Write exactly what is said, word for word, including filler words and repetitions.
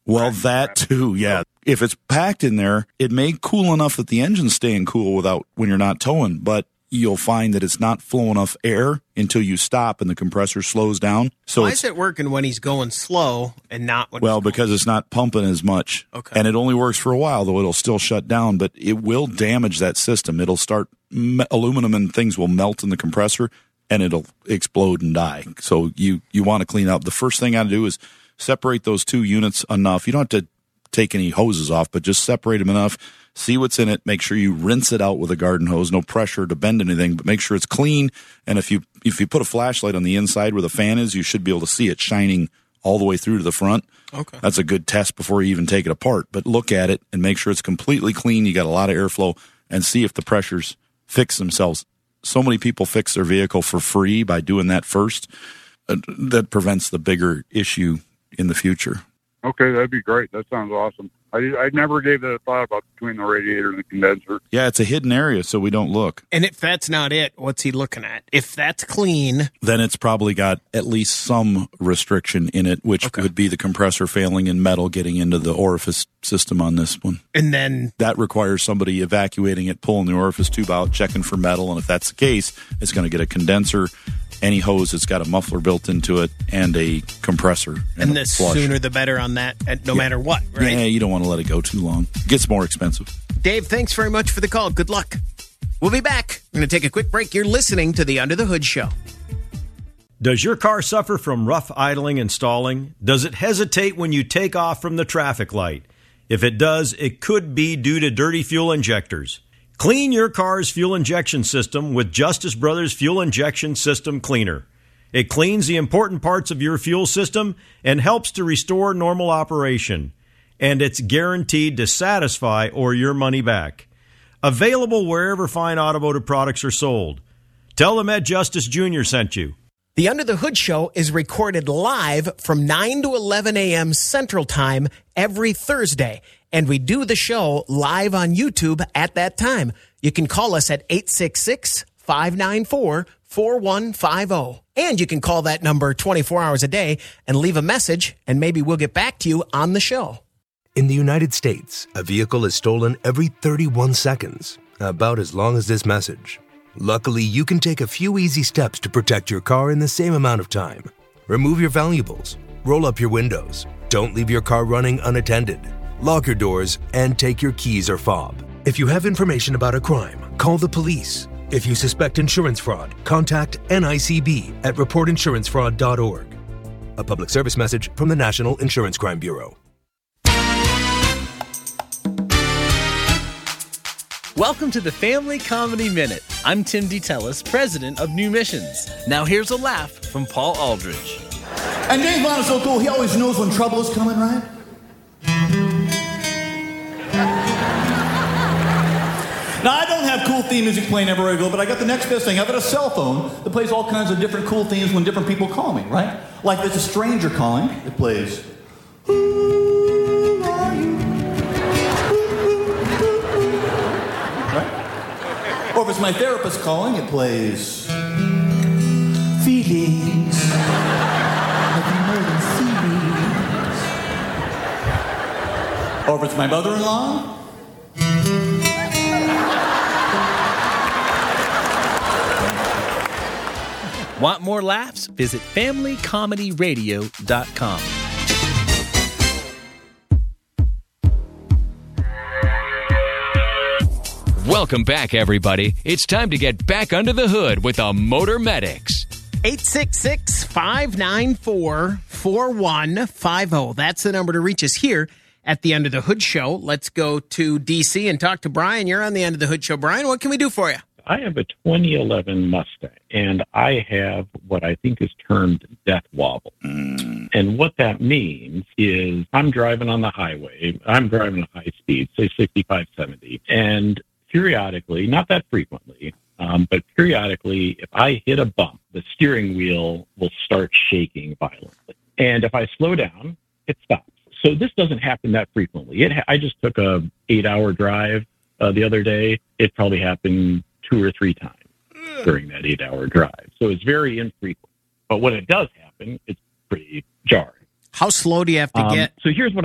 Well, that too, yeah. If it's packed in there, it may cool enough that the engine's staying cool without when you're not towing, but you'll find that it's not flowing enough air until you stop and the compressor slows down. So why is it working when he's going slow and not when well, he's going because it's not pumping as much. Okay. And it only works for a while, though it'll still shut down, but it will damage that system. It'll start, me- aluminum and things will melt in the compressor, and it'll explode and die. So you, you want to clean up. The first thing I do is separate those two units enough. You don't have to take any hoses off, but just separate them enough. See what's in it. Make sure you rinse it out with a garden hose. No pressure to bend anything, but make sure it's clean. And if you if you put a flashlight on the inside where the fan is, you should be able to see it shining all the way through to the front. Okay. That's a good test before you even take it apart. But look at it and make sure it's completely clean. You got a lot of airflow, and see if the pressures fix themselves. So many people fix their vehicle for free by doing that first. Uh, that prevents the bigger issue in the future. Okay, that'd be great. That sounds awesome. I, I never gave that a thought about between the radiator and the condenser. Yeah, it's a hidden area, so we don't look. And if that's not it, what's he looking at? If that's clean, then it's probably got at least some restriction in it, which okay. would be the compressor failing and metal getting into the orifice system on this one. And then that requires somebody evacuating it, pulling the orifice tube out, checking for metal. And if that's the case, it's going to get a condenser, any hose that's got a muffler built into it, and a compressor. And, and the sooner the better on that, no yeah. matter what, right? Yeah, you don't want to let it go too long. It gets more expensive. Dave, thanks very much for the call. Good luck. We'll be back. We're going to take a quick break. You're listening to the Under the Hood Show. Does your car suffer from rough idling and stalling? Does it hesitate when you take off from the traffic light? If it does, it could be due to dirty fuel injectors. Clean your car's fuel injection system with Justice Brothers Fuel Injection System Cleaner. It cleans the important parts of your fuel system and helps to restore normal operation. And it's guaranteed to satisfy or your money back. Available wherever fine automotive products are sold. Tell them Ed Justice Junior sent you. The Under the Hood Show is recorded live from nine to eleven a.m. Central Time every Thursday. And we do the show live on YouTube at that time. You can call us at eight six six, five nine four, four one five zero. And you can call that number twenty-four hours a day and leave a message, and maybe we'll get back to you on the show. In the United States, a vehicle is stolen every thirty-one seconds, about as long as this message. Luckily, you can take a few easy steps to protect your car in the same amount of time. Remove your valuables, roll up your windows, don't leave your car running unattended, lock your doors, and take your keys or fob. If you have information about a crime, call the police. If you suspect insurance fraud, contact N I C B at report insurance fraud dot org. A public service message from the National Insurance Crime Bureau. Welcome to the Family Comedy Minute. I'm Tim DeTellis, president of New Missions. Now here's a laugh from Paul Aldridge. And James Bond is so cool, he always knows when trouble is coming, right? Now, I don't have cool theme music playing everywhere I go, but I got the next best thing. I've got a cell phone that plays all kinds of different cool themes when different people call me, right? Like there's a stranger calling, it plays, who are you? Right? Or if it's my therapist calling, it plays, feelings. Like more than feelings. Or if it's my mother-in-law, Want more laughs? Visit family comedy radio dot com. Welcome back, everybody. It's time to get back under the hood with the Motor Medics. eight six six, five nine four, four one five zero. That's the number to reach us here at the Under the Hood Show. Let's go to D C and talk to Brian. You're on the Under the Hood Show. Brian, what can we do for you? I have a twenty eleven Mustang, and I have what I think is termed death wobble. Mm. And what that means is I'm driving on the highway. I'm driving at high speed, say sixty-five, seventy. And periodically, not that frequently, um, but periodically, if I hit a bump, the steering wheel will start shaking violently. And if I slow down, it stops. So this doesn't happen that frequently. It ha- I just took a eight-hour drive uh, the other day. It probably happened two or three times during that eight-hour drive. So it's very infrequent. But when it does happen, it's pretty jarring. How slow do you have to um, get? So here's what